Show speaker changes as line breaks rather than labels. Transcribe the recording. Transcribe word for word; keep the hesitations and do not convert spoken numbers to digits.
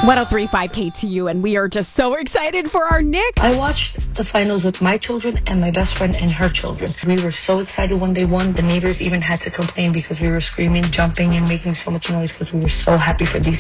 one oh three point five K T U, and we are just so excited for our Knicks.
I watched the finals with my children and my best friend and her children. We were so excited when they won. The neighbors even had to complain because we were screaming, jumping, and making so much noise because we were so happy for these